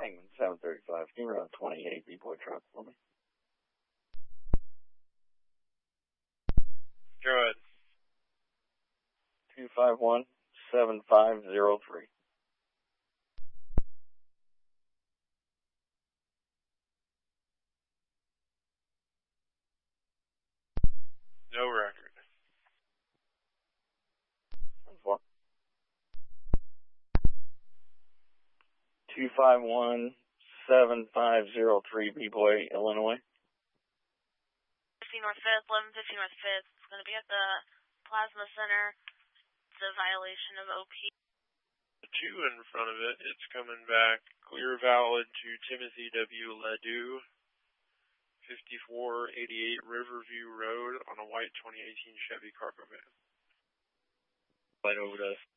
Hangman 735. Can you run 28 B-Boy truck for me? Go ahead. 251-7503. No record. 251-7503 B-Boy, Illinois. 50 North 5th, 1150 North 5th. It's going to be at the Plasma Center. It's a violation of OP. The 2 in front of it, it's coming back. Clear valid to Timothy W. Ledoux, 5488 Riverview Road on a white 2018 Chevy cargo van. Right over to